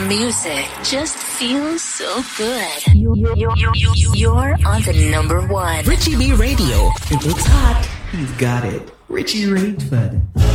music just feels so good. You're on the number one. Richie B Radio. If it's hot, he's got it. Richie Rayford.